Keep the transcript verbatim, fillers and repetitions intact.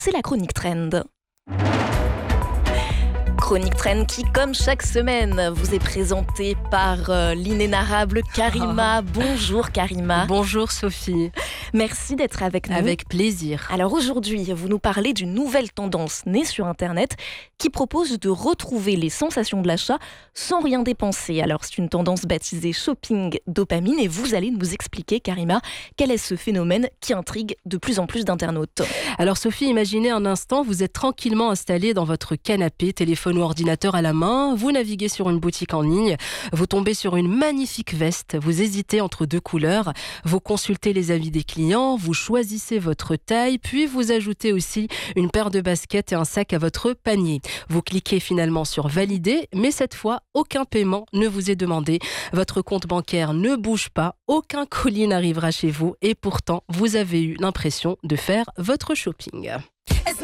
c'est la Chronique Trend. Chronique Trend qui, comme chaque semaine, vous est présentée par euh, l'inénarrable Karima. Bonjour Karima. Bonjour Sophie. Merci d'être avec nous. Avec plaisir. Alors aujourd'hui, vous nous parlez d'une nouvelle tendance née sur Internet qui propose de retrouver les sensations de l'achat sans rien dépenser. Alors c'est une tendance baptisée shopping dopamine et vous allez nous expliquer, Karima, quel est ce phénomène qui intrigue de plus en plus d'internautes. Alors Sophie, imaginez un instant, vous êtes tranquillement installé dans votre canapé, téléphone ou ordinateur à la main, vous naviguez sur une boutique en ligne, vous tombez sur une magnifique veste, vous hésitez entre deux couleurs, vous consultez les avis des clients, vous choisissez votre taille, puis vous ajoutez aussi une paire de baskets et un sac à votre panier. Vous cliquez finalement sur valider, mais cette fois, aucun paiement ne vous est demandé. Votre compte bancaire ne bouge pas, aucun colis n'arrivera chez vous et pourtant, vous avez eu l'impression de faire votre shopping.